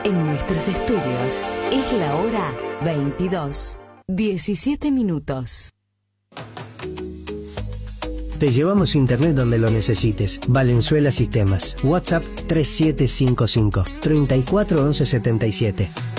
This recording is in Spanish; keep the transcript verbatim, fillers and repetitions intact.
En nuestros estudios es la hora veintidós, diecisiete minutos. Te llevamos internet donde lo necesites. Valenzuela Sistemas. WhatsApp tres siete cinco cinco, treinta y cuatro once setenta y siete.